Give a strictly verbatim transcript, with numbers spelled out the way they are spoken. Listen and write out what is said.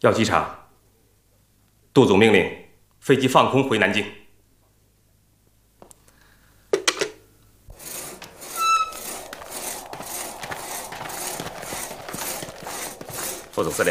要机场，杜总命令飞机放空回南京。副总司令，